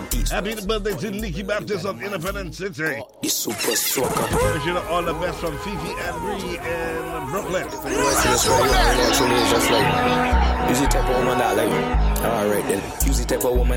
Happy birthday to Nikki Baptist of Independence City. You super sucker. Wishing you all the best from Fifi and Ree in Brooklyn. Just like, usually type of woman that like, alright then. Usually type of woman